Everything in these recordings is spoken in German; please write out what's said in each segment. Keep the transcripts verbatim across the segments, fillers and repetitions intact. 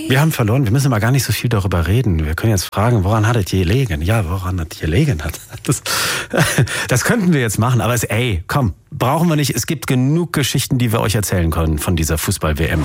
Wir haben verloren, wir müssen mal gar nicht so viel darüber reden. Wir können jetzt fragen, woran hat es gelegen? Ja, woran hat es gelegen? Das, das könnten wir jetzt machen, aber es, ey, komm, brauchen wir nicht. Es gibt genug Geschichten, die wir euch erzählen können von dieser Fußball-W M.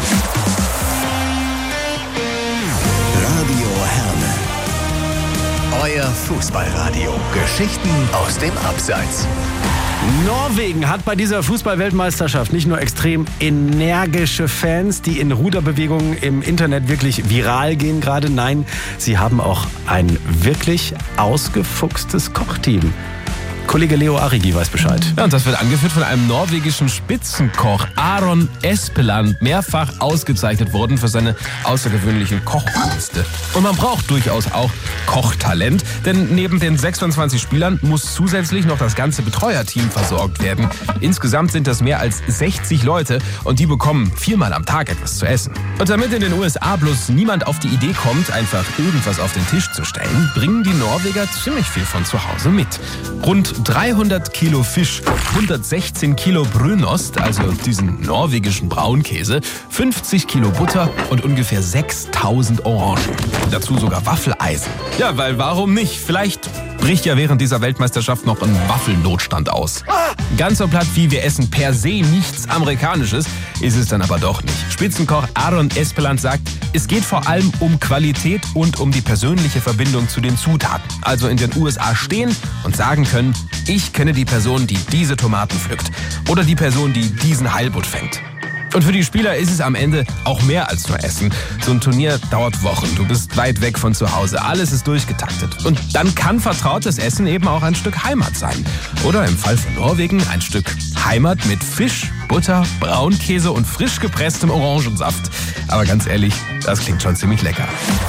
Radio Herne. Euer Fußballradio. Geschichten aus dem Abseits. Norwegen hat bei dieser Fußball-Weltmeisterschaft nicht nur extrem energische Fans, die in Ruderbewegungen im Internet wirklich viral gehen gerade. Nein, sie haben auch ein wirklich ausgefuchstes Kochteam. Kollege Leo Arrigi weiß Bescheid. Ja, und das wird angeführt von einem norwegischen Spitzenkoch, Aron Espeland, mehrfach ausgezeichnet worden für seine außergewöhnlichen Kochkünste. Und man braucht durchaus auch Kochtalent, denn neben den sechsundzwanzig Spielern muss zusätzlich noch das ganze Betreuerteam versorgt werden. Insgesamt sind das mehr als sechzig Leute und die bekommen viermal am Tag etwas zu essen. Und damit in den U S A bloß niemand auf die Idee kommt, einfach irgendwas auf den Tisch zu stellen, bringen die Norweger ziemlich viel von zu Hause mit. Rund dreihundert Kilo Fisch, hundertsechzehn Kilo Brünost, also diesen norwegischen Braunkäse, fünfzig Kilo Butter und ungefähr sechstausend Orangen. Dazu sogar Waffeleisen. Ja, weil warum nicht? Vielleicht bricht ja während dieser Weltmeisterschaft noch ein Waffelnotstand aus. Ganz so platt wie wir essen per se nichts Amerikanisches, ist es dann aber doch nicht. Spitzenkoch Aron Espeland sagt, es geht vor allem um Qualität und um die persönliche Verbindung zu den Zutaten. Also in den U S A stehen und sagen können, ich kenne die Person, die diese Tomaten pflückt. Oder die Person, die diesen Heilbutt fängt. Und für die Spieler ist es am Ende auch mehr als nur Essen. So ein Turnier dauert Wochen. Du bist weit weg von zu Hause. Alles ist durchgetaktet. Und dann kann vertrautes Essen eben auch ein Stück Heimat sein. Oder im Fall von Norwegen ein Stück Heimat mit Fisch, Butter, Braunkäse und frisch gepresstem Orangensaft. Aber ganz ehrlich, das klingt schon ziemlich lecker.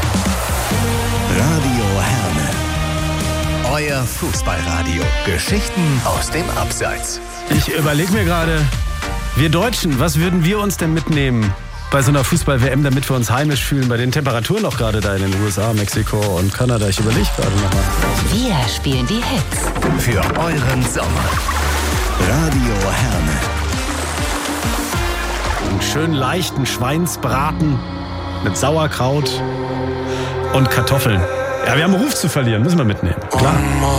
Radio Herne. Euer Fußballradio. Geschichten aus dem Abseits. Ich überlege mir gerade, wir Deutschen, was würden wir uns denn mitnehmen bei so einer Fußball-W M, damit wir uns heimisch fühlen, bei den Temperaturen noch gerade da in den U S A, Mexiko und Kanada. Ich überlege gerade nochmal. Wir spielen die Hits. Für euren Sommer. Radio Herne. Einen schön leichten Schweinsbraten mit Sauerkraut und Kartoffeln. Ja, wir haben einen Ruf zu verlieren, müssen wir mitnehmen. Klar.